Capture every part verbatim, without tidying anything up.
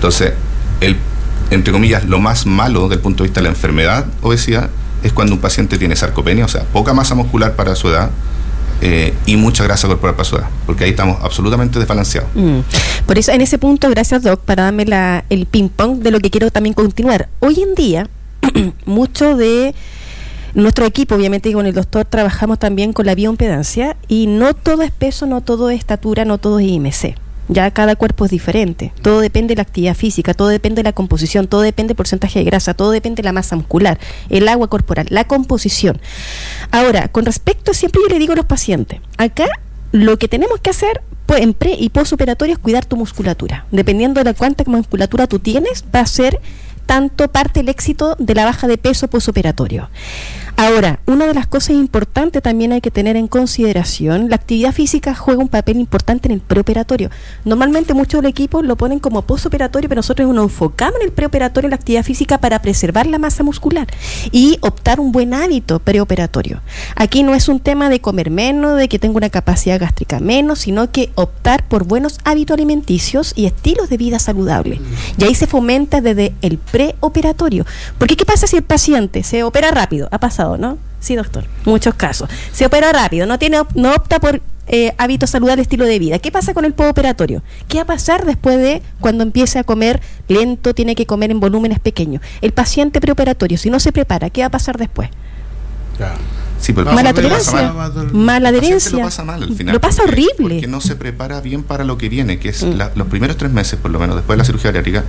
Entonces, el, entre comillas, lo más malo desde el punto de vista de la enfermedad, obesidad, es cuando un paciente tiene sarcopenia, o sea, poca masa muscular para su edad, Eh, y mucha grasa corporal para su edad, porque ahí estamos absolutamente desbalanceados. Mm. Por eso, en ese punto, gracias Doc, para darme la, el ping-pong de lo que quiero también continuar. Hoy en día, mucho de nuestro equipo, obviamente con el doctor, trabajamos también con la bioimpedancia, y no todo es peso, no todo es estatura, no todo es I M C. Ya cada cuerpo es diferente, todo depende de la actividad física, todo depende de la composición, todo depende del porcentaje de grasa, todo depende de la masa muscular, el agua corporal, la composición. Ahora, con respecto, siempre yo le digo a los pacientes, acá lo que tenemos que hacer pues, en pre y postoperatorio es cuidar tu musculatura. Dependiendo de la cuánta musculatura tú tienes, va a ser tanto parte del éxito de la baja de peso postoperatorio. Ahora, una de las cosas importantes también hay que tener en consideración, la actividad física juega un papel importante en el preoperatorio. Normalmente muchos del equipo lo ponen como postoperatorio, pero nosotros nos enfocamos en el preoperatorio, en la actividad física para preservar la masa muscular y optar un buen hábito preoperatorio. Aquí no es un tema de comer menos, de que tenga una capacidad gástrica menos, sino que optar por buenos hábitos alimenticios y estilos de vida saludables. Y ahí se fomenta desde el preoperatorio. Porque ¿qué pasa si el paciente se opera rápido? Ha pasado, ¿no? Sí, doctor, muchos casos. Se opera rápido, no tiene, no opta por eh, hábitos saludables, estilo de vida. ¿Qué pasa con el postoperatorio? ¿Qué va a pasar después de cuando empiece a comer lento, tiene que comer en volúmenes pequeños? El paciente preoperatorio, si no se prepara, ¿qué va a pasar después? Claro. Sí, pero mala tolerancia, mal. mala adherencia, lo pasa mal al final, lo pasa porque, horrible, porque no se prepara bien para lo que viene, que es mm. la, los primeros tres meses, por lo menos después de la cirugía bariátrica,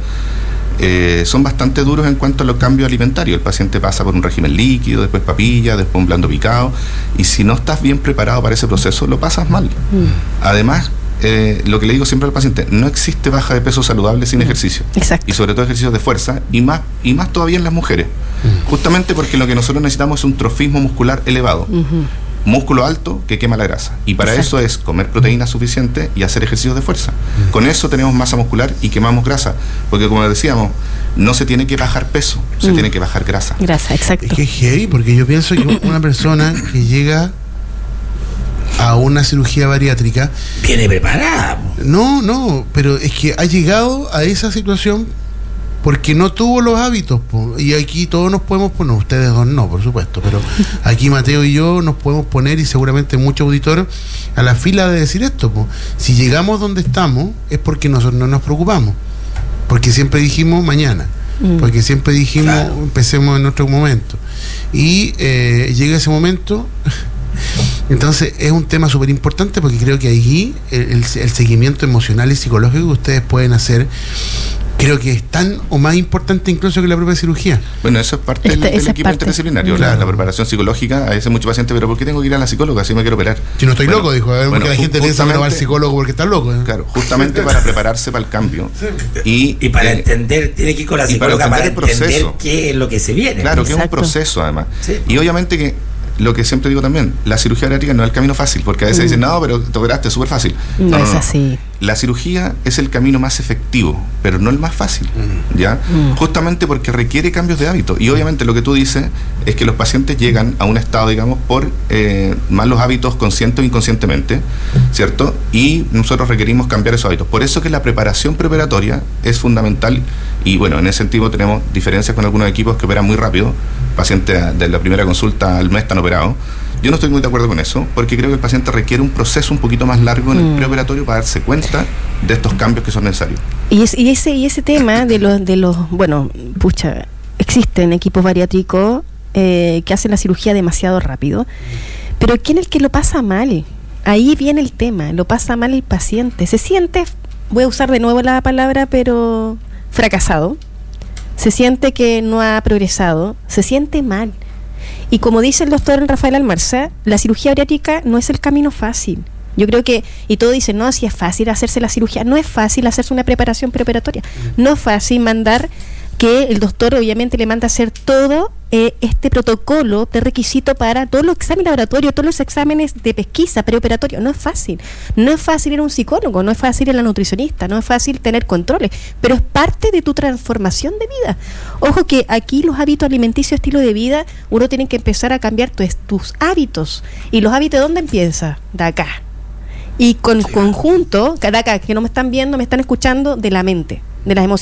eh, son bastante duros en cuanto a los cambios alimentarios. El paciente pasa por un régimen líquido, después papilla, después un blando picado, y si no estás bien preparado para ese proceso, lo pasas mal. Mm. Además, Eh, lo que le digo siempre al paciente, no existe baja de peso saludable sin uh-huh. ejercicio. Exacto. Y sobre todo ejercicios de fuerza, y más y más todavía en las mujeres. Uh-huh. Justamente porque lo que nosotros necesitamos es un trofismo muscular elevado. Uh-huh. Músculo alto que quema la grasa. Y para Exacto. eso es comer proteína suficiente y hacer ejercicios de fuerza. Uh-huh. Con eso tenemos masa muscular y quemamos grasa. Porque como decíamos, no se tiene que bajar peso, se uh-huh. tiene que bajar grasa. Grasa, exacto. Es que es heavy, porque yo pienso que una persona que llega a una cirugía bariátrica viene preparada. No, no, pero es que ha llegado a esa situación porque no tuvo los hábitos, po. Y aquí todos nos podemos poner, ustedes dos no, por supuesto, pero aquí Mateo y yo nos podemos poner, y seguramente muchos auditores, a la fila de decir esto, po. Si llegamos donde estamos es porque nosotros no nos preocupamos, porque siempre dijimos mañana, mm. porque siempre dijimos claro. empecemos en otro momento, y eh, llega ese momento. Entonces es un tema súper importante, porque creo que ahí el, el, el seguimiento emocional y psicológico que ustedes pueden hacer, creo que es tan o más importante incluso que la propia cirugía. Bueno, eso es parte Esta, del, del equipo parte. interdisciplinario, claro. la, la preparación psicológica. A veces muchos pacientes, pero ¿por qué tengo que ir a la psicóloga si me quiero operar? Si no estoy bueno, loco, dijo, a ver, bueno, porque la gente piensa que no va al psicólogo porque está loco, ¿eh? Claro, justamente para prepararse para el cambio. Sí. Y, y para eh, entender, tiene que ir con la psicóloga para, para entender qué es lo que se viene. Claro, Exacto. que es un proceso además. Sí. Y obviamente que lo que siempre digo también, la cirugía bariátrica no es el camino fácil, porque a veces mm. dicen, no, pero te operaste, es súper fácil. No, no, no es no. así. La cirugía es el camino más efectivo, pero no el más fácil, mm. ¿ya? Mm. Justamente porque requiere cambios de hábito. Y obviamente lo que tú dices es que los pacientes llegan a un estado, digamos, por eh, malos hábitos consciente o inconscientemente, ¿cierto? Y nosotros requerimos cambiar esos hábitos. Por eso que la preparación preoperatoria es fundamental. Y bueno, en ese sentido tenemos diferencias con algunos equipos que operan muy rápido. Pacientes de la primera consulta al mes están operados. Yo no estoy muy de acuerdo con eso, porque creo que el paciente requiere un proceso un poquito más largo en el mm. preoperatorio para darse cuenta de estos cambios que son necesarios. Y, es, y ese y ese tema de los, de los bueno, pucha, existen equipos bariátricos eh, que hacen la cirugía demasiado rápido, pero ¿quién es el que lo pasa mal? Ahí viene el tema, lo pasa mal el paciente. Se siente, voy a usar de nuevo la palabra, pero fracasado. Se siente que no ha progresado, se siente mal. Y como dice el doctor Rafael Almarza, la cirugía bariátrica no es el camino fácil. Yo creo que, y todos dicen, no, si es fácil hacerse la cirugía, no es fácil hacerse una preparación preoperatoria, no es fácil mandar que el doctor obviamente le manda a hacer todo eh, este protocolo de requisito para todos los exámenes laboratorios, todos los exámenes de pesquisa preoperatorio. No es fácil, no es fácil ir a un psicólogo, no es fácil ir a la nutricionista, no es fácil tener controles, pero es parte de tu transformación de vida. Ojo que aquí los hábitos alimenticios, estilo de vida, uno tiene que empezar a cambiar tu, tus hábitos. ¿Y los hábitos de dónde empieza? De acá. Y con conjunto, de acá, que no me están viendo, me están escuchando, de la mente, de las emociones.